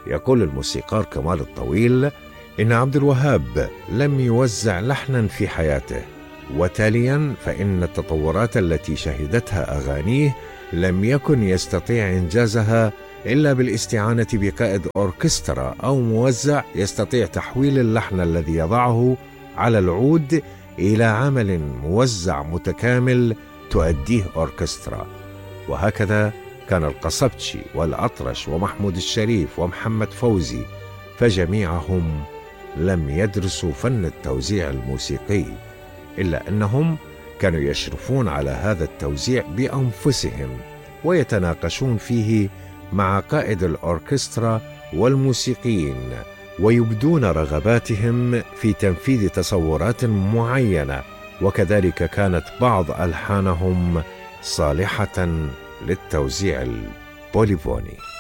يقول الموسيقار كمال الطويل إن عبد الوهاب لم يوزع لحنا في حياته، وتاليا فإن التطورات التي شهدتها أغانيه لم يكن يستطيع إنجازها إلا بالاستعانة بقائد أوركسترا أو موزع يستطيع تحويل اللحن الذي يضعه على العود إلى عمل موزع متكامل تؤديه أوركسترا. وهكذا كان القصبجي والأطرش ومحمود الشريف ومحمد فوزي، فجميعهم لم يدرسوا فن التوزيع الموسيقي، إلا أنهم كانوا يشرفون على هذا التوزيع بأنفسهم ويتناقشون فيه مع قائد الأوركسترا والموسيقيين، ويبدون رغباتهم في تنفيذ تصورات معينة، وكذلك كانت بعض ألحانهم صالحة للتوزيع البوليفوني.